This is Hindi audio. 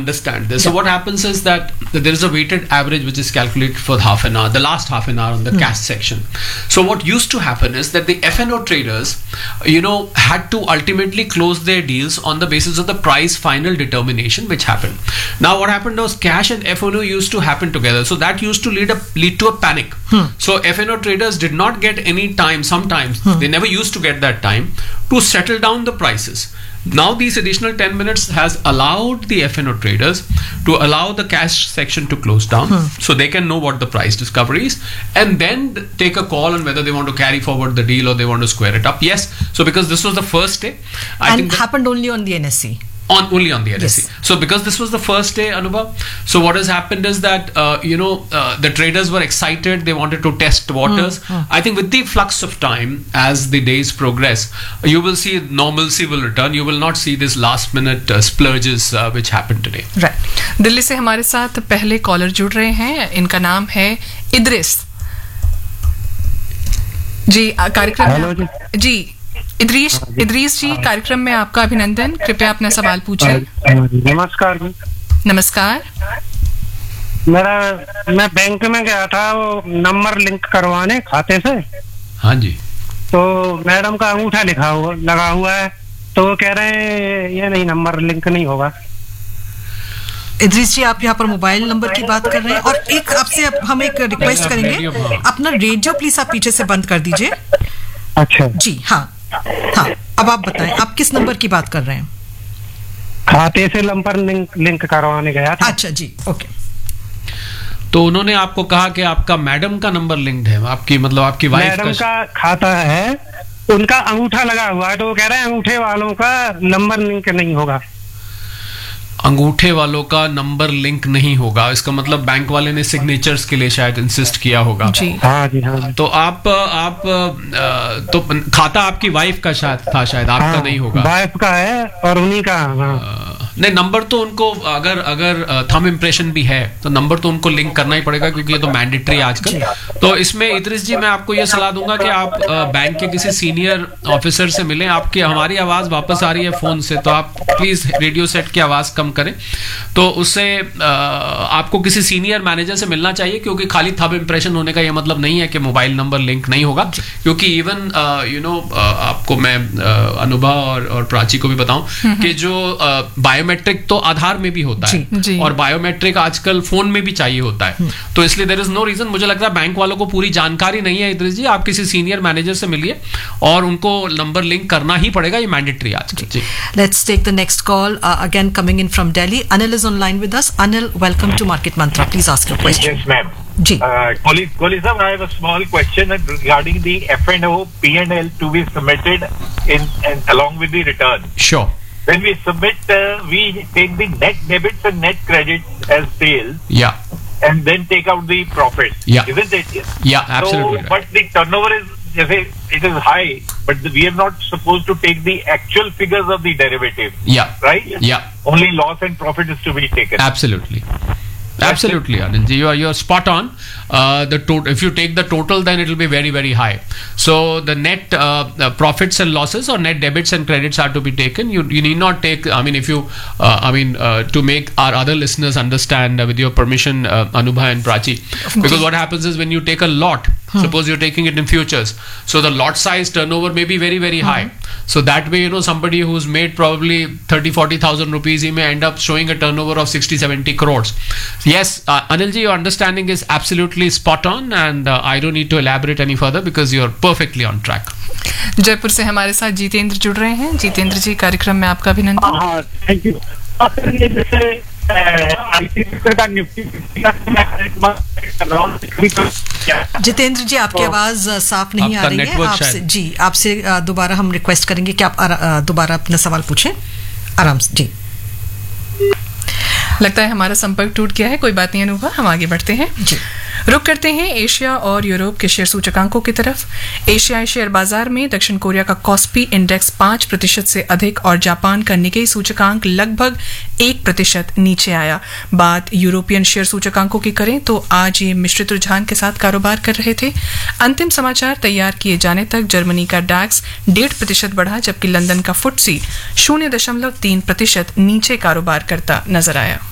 understand this. So what happens is that there is a weighted average which is calculated for half an hour, the last half an hour on the cash section. So what used to happen is that the F&O traders, had to ultimately close their deals on the basis of the price final determination which happened. Now what happened was cash and F&O used to happen together. So that used to lead to a panic. So F&O traders did not get any time, sometimes they never used to get that time to settle down the prices. Now these additional 10 minutes has allowed the F&O traders to allow the cash section to close down so they can know what the price discovery is and then take a call on whether they want to carry forward the deal or they want to square it up. Yes, so because this was the first day. I think happened only on the NSE. Only on the NSE. Yes. So because this was the first day, Anubha, so what has happened is that, the traders were excited. They wanted to test waters. I think with the flux of time, as the days progress, you will see normalcy will return. You will not see this last minute splurges which happened today. Right. Delhi से हमारे साथ पहले कॉलर जुड़ रहे हैं. इनका नाम है इद्रिस. जी कार्यक्रम जी इद्रीस जी, कार्यक्रम में आपका अभिनंदन. कृपया अपना सवाल पूछें. नमस्कार जी. नमस्कार. मैं बैंक में गया था वो नंबर लिंक करवाने खाते से. हाँ जी. तो मैडम का अंगूठा लगा हुआ है, तो वो कह रहे हैं ये नहीं, नंबर लिंक नहीं होगा. इद्रीस जी, आप यहाँ पर मोबाइल नंबर की बात कर रहे हैं और एक आपसे हम एक रिक्वेस्ट करेंगे, अपना रेडियो प्लीज आप पीछे से बंद कर दीजिए. अच्छा जी. हाँ, अब आप बताएं, आप किस नंबर की बात कर रहे हैं? खाते से नंबर लिंक करवाने गया था. अच्छा जी, ओके. तो उन्होंने आपको कहा कि आपका मैडम का नंबर लिंक्ड है, आपकी वाइफ मैडम का खाता है, उनका अंगूठा लगा हुआ है, तो वो कह रहे हैं अंगूठे वालों का नंबर लिंक नहीं होगा. अंगूठे वालों का नंबर लिंक नहीं होगा, इसका मतलब बैंक वाले ने सिग्नेचर्स के लिए शायद इंसिस्ट किया होगा. जी हाँ जी. हाँ. तो आप तो खाता आपकी वाइफ का शायद आपका नहीं होगा. वाइफ का है और उन्हीं का. नहीं, नंबर तो उनको अगर थंब इम्प्रेशन भी है तो नंबर तो उनको लिंक करना ही पड़ेगा क्योंकि ये तो मैंडेटरी है आजकल. तो इसमें इद्रिस जी मैं आपको ये सलाह दूंगा कि आप बैंक के किसी सीनियर ऑफिसर से मिलें. आपकी हमारी आवाज वापस आ रही है फोन से, तो आप प्लीज रेडियो सेट की आवाज कम करें. तो उससे आपको किसी सीनियर मैनेजर से मिलना चाहिए क्योंकि खाली थंब इम्प्रेशन होने का ये मतलब नहीं है कि मोबाइल नंबर लिंक नहीं होगा. क्योंकि इवन आपको मैं अनुभव और प्राची को भी बताऊं कि जो बायोमेट्रिक तो आधार में भी होता है और बायोमेट्रिक आजकल फोन में भी चाहिए होता है. तो इसलिए देयर इज नो रीजन. मुझे लगता है बैंक वालों को पूरी जानकारी नहीं है. इद्रिस जी, आप किसी सीनियर मैनेजर से मिलिए और उनको नंबर लिंक करना ही पड़ेगा, ये मैंडेटरी आजकल. Let's take the next call again coming in from Delhi. Anil is online with us. Anil, welcome to Market Mantra. Please ask your question. Yes, ma'am. Ji. Kohli sir, I have a small question regarding the F&O P&L to be submitted in along with the return. Sure. When we submit, we take the net debits and net credits as sales. Yeah. And then take out the profit. Yeah. Isn't it? Yeah, absolutely. So, but the turnover is, it is high, but we are not supposed to take the actual figures of the derivative. Yeah. Right? Yeah. Only loss and profit is to be taken. Absolutely. Absolutely, Anil. You're spot on. If you take the total, then it will be very, very high. So the net profits and losses or net debits and credits are to be taken. You need not take. I mean, if you, to make our other listeners understand, with your permission, Anubha and Prachi, because what happens is when you take a lot, suppose you're taking it in futures, so the lot size turnover may be very, very high. So that way, somebody who's made probably 30,000-40,000 rupees, he may end up showing a turnover of 60-70 crores. Yes, Anil ji, your understanding is absolutely spot on, and I don't need to elaborate any further because you're perfectly on track. Jaipur से हमारे साथ जितेंद्र जुड़ रहे हैं. जितेंद्र जी, कार्यक्रम में आपका अभिनंदन. हाँ, थैंक यू. जितेंद्र जी, आपकी आवाज साफ नहीं आ रही है. आपसे दोबारा हम रिक्वेस्ट करेंगे कि आप दोबारा अपना सवाल पूछें आराम से. जी, लगता है हमारा संपर्क टूट गया है. कोई बात नहीं अनुभव, हम आगे बढ़ते हैं. जी, रुक करते हैं एशिया और यूरोप के शेयर सूचकांकों की तरफ. एशियाई शेयर बाजार में दक्षिण कोरिया का कॉस्पी इंडेक्स 5% से अधिक और जापान का निकेई सूचकांक लगभग 1% नीचे आया. बात यूरोपियन शेयर सूचकांकों की करें तो आज ये मिश्रित रुझान के साथ कारोबार कर रहे थे. अंतिम समाचार तैयार किए जाने तक जर्मनी का डैक्स 1.5% बढ़ा, जबकि लंदन का फुटसी 0.3% नीचे कारोबार करता नजर आया.